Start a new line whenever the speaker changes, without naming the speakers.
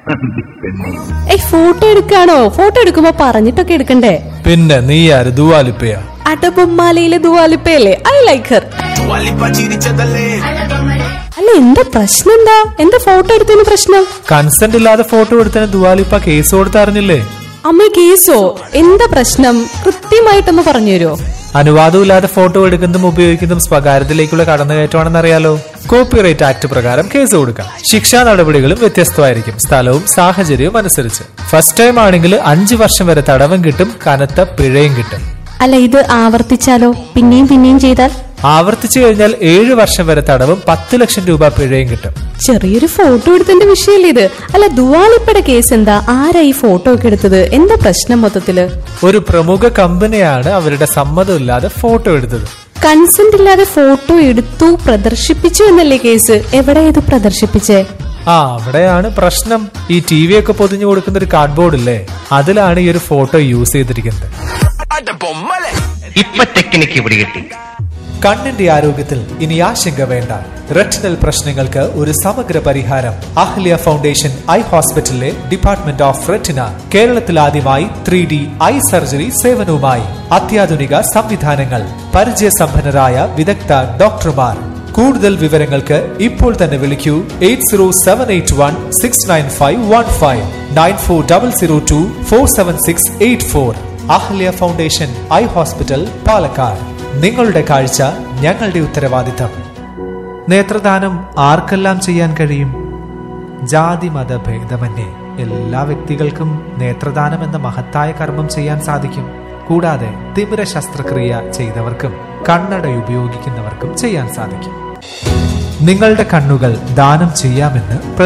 Photo എടുക്കാണോ? Photo എടുക്കുമ്പോ പറഞ്ഞിട്ടൊക്കെ എടുക്കണ്ടേ?
പിന്നെ നീ ആര്? ദുവാലിപ്പയാ?
അടബൊമ്മാലയിലെ ദുവാലിപ്പയല്ലേ? I like her. അല്ല, എന്താ പ്രശ്നം? എന്താ ഫോട്ടോ എടുത്തതിന് പ്രശ്നം?
കൺസെന്റ് ഇല്ലാതെ ഫോട്ടോ എടുത്തതിന് ദുവാലിപ്പ കേസ് കൊടുത്തറിഞ്ഞില്ലേ?
അമ്മ, കേസോ? എന്താ പ്രശ്നം? കൃത്യമായിട്ടൊന്ന് പറഞ്ഞു തരുമോ?
അനുവാദമില്ലാതെ ഫോട്ടോ എടുക്കുന്നതും ഉപയോഗിക്കുന്നതും സ്വകാര്യതയിലേക്കുള്ള കടന്നുകയറ്റമാണെന്ന് അറിയാലോ. കോപ്പിറൈറ്റ് ആക്ട് പ്രകാരം കേസ് കൊടുക്കാം. ശിക്ഷാ നടപടികളും വ്യത്യസ്തമായിരിക്കും, സ്ഥലവും സാഹചര്യവും അനുസരിച്ച്. ഫസ്റ്റ് ടൈം ആണെങ്കിൽ 5 വർഷം വരെ തടവും കിട്ടും, കനത്ത പിഴയും കിട്ടും.
അല്ല, ഇത് ആവർത്തിച്ചാലോ? പിന്നെയും ചെയ്താൽ?
ആവർത്തിച്ചു കഴിഞ്ഞാൽ 7 വർഷം വരെ തടവും 10 ലക്ഷം രൂപ പിഴയും കിട്ടും.
ചെറിയൊരു ഫോട്ടോ എടുത്തതിന്റെ വിഷയല്ലേ ഇത്? അല്ല, ദുവാലിപ്പയുടെ കേസ് എന്താ? ആരാ ഈ ഫോട്ടോ ഒക്കെ എടുത്തത്? എന്താ പ്രശ്നം മൊത്തത്തില്?
ഒരു പ്രമുഖ കമ്പനിയാണ് അവരുടെ സമ്മതമില്ലാതെ ഫോട്ടോ എടുത്തത്.
കൺസെന്റ് ഇല്ലാതെ ഫോട്ടോ എടുത്തു, പ്രദർശിപ്പിച്ചു എന്നല്ലേ കേസ്? എവിടെ ഇത് പ്രദർശിപ്പിച്ചേ?
അവിടെയാണ് പ്രശ്നം. ഈ TV ഒക്കെ പൊതിഞ്ഞു കൊടുക്കുന്ന ഒരു കാർഡ്ബോർഡ് ഇല്ലേ, അതിലാണ് ഈ ഒരു ഫോട്ടോ യൂസ് ചെയ്തിരിക്കുന്നത്.
ഇപ്പൊ ടെക്നിക്ക് ഇവിടെ കിട്ടി.
കണ്ണിന്റെ ആരോഗ്യത്തിൽ ഇനി ആശങ്ക വേണ്ട. റെറ്റിനൽ പ്രശ്നങ്ങൾക്ക് ഒരു സമഗ്ര പരിഹാരം അഹ്ല്യ ഫൗണ്ടേഷൻ ഐ ഹോസ്പിറ്റലിലെ ഡിപ്പാർട്ട്മെന്റ് ഓഫ് റെറ്റിന. കേരളത്തിൽ ആദ്യമായി 3D ഐ സർജറി സേവനവുമായി അത്യാധുനിക സംവിധാനങ്ങൾ, പരിചയസമ്പന്നരായ വിദഗ്ധ ഡോക്ടർമാർ. കൂടുതൽ വിവരങ്ങൾക്ക് ഇപ്പോൾ തന്നെ വിളിക്കൂ 8078169515 9400247684. Ahalia foundation eye hospital, Palakkad. നിങ്ങളുടെ കാഴ്ച ഞങ്ങളുടെ ഉത്തരവാദിത്തം. നേത്രദാനം ആർക്കെല്ലാം ചെയ്യാൻ കഴിയും? ജാതി മത ഭേദമന്യേ എല്ലാ വ്യക്തികൾക്കും നേത്രദാനം എന്ന മഹത്തായ കർമ്മം ചെയ്യാൻ സാധിക്കും. കൂടാതെ തിമിര ശസ്ത്രക്രിയ ചെയ്തവർക്കും കണ്ണട ഉപയോഗിക്കുന്നവർക്കും ചെയ്യാൻ സാധിക്കും. നിങ്ങളുടെ കണ്ണുകൾ ദാനം ചെയ്യാമെന്ന്